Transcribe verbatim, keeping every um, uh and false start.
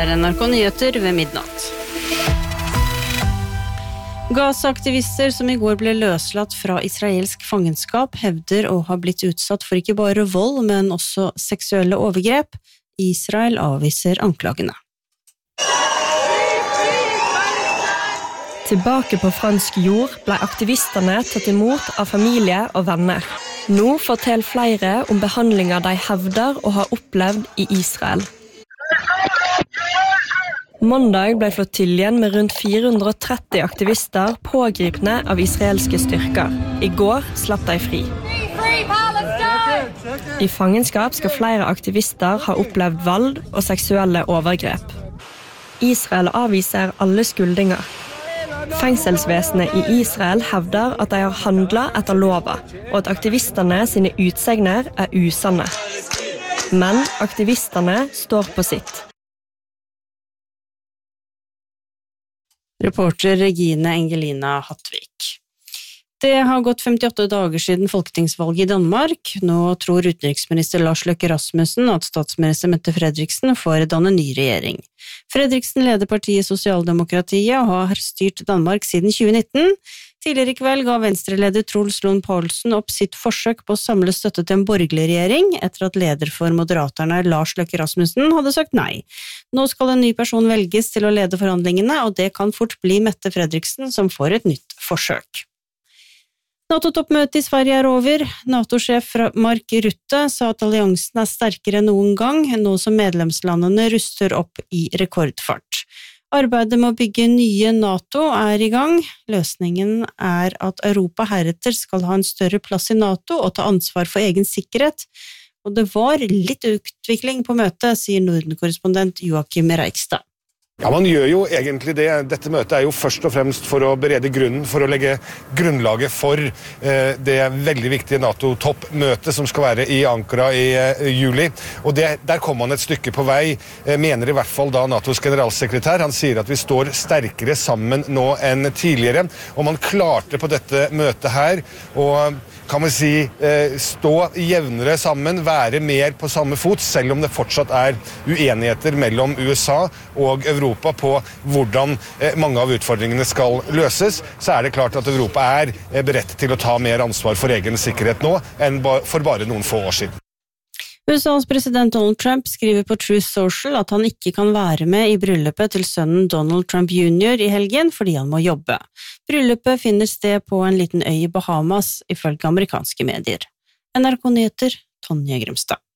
er N R K Nyheter ved midnatt. Gaza-aktivister som i går ble løslatt fra israelsk fangenskap hevder å ha blitt utsatt for ikke bare vold, men også seksuelle overgrep. Israel avviser anklagene. Tilbake på fransk jord ble aktivistene tatt imot av familie og venner. Nå forteller flere om behandlinger de hevder å ha opplevd i Israel. Mandag ble flottiljen med rundt fire hundre og tretti aktivister pågripne av israelske styrker. I går slapp de fri. I fangenskap skal flere aktivister ha opplevd vold og seksuelle overgrep. Israel avviser alle skuldinger. Fengselsvesenet i Israel hevder at de har handlet etter lova, og at aktivistene sine utsegner er usanne. Men aktivistene står på sitt. Reporter Regine Engelina Hattvik. Det har gått femtiåtte dager siden folketingsvalget i Danmark. Nå tror utenriksminister Lars Løkke Rasmussen at statsminister Mette Frederiksen får danne ny regjering. Fredriksen leder partiet Sosialdemokratiet og har styrt Danmark siden tjue nitten. Tidligere i kveld ga Venstre-leder Troels Lund Poulsen opp sitt forsøk på å samle støtte til en borgerlig regjering, etter at leder for Moderaterne Lars Løkke Rasmussen hadde sagt nei. Nå skal en ny person velges til å lede forhandlingene, og det kan fort bli Mette Frederiksen som får et nytt forsøk. NATO-toppmøtet i Sverige er over. NATO-sjef Mark Rutte sa at alliansen er sterkere enn noen gang, nå som medlemslandene ruster opp i rekordfart. Arbeidet med å bygge nye NATO er i gang. Løsningen er at Europa heretter skal ha en større plass i NATO og ta ansvar for egen sikkerhet. Og det var litt utvikling på møtet, sier Norden-korrespondent Joachim Reikstad. Ja, man gjør jo egentlig det. Dette møtet er jo først og fremst for å berede grunnen, for å legge grunnlaget for eh, det veldig viktige NATO-toppmøtet som skal være i Ankara i eh, juli. Og det, der kommer man et stykke på vei, eh, mener i hvert fall da NATOs generalsekretær. Han sier at vi står sterkere sammen nå enn tidligere, og man klarte på dette møtet her å kan man si, eh, stå jevnere sammen, være mer på samme fot, selv om det fortsatt er uenigheter mellom U S A og Europa på hvordan eh, mange av utfordringene skal løses, så er det klart at Europa er eh, beredt til å ta mer ansvar for egen sikkerhet nå enn ba- for bare noen få år siden. U S A's president Donald Trump skriver på Truth Social at han ikke kan være med i bryllupet til sønnen Donald Trump junior i helgen fordi han må jobbe. Bryllupet finner sted på en liten øy i Bahamas, ifølge amerikanske medier. N R K Nyheter, Tonje Grimstad.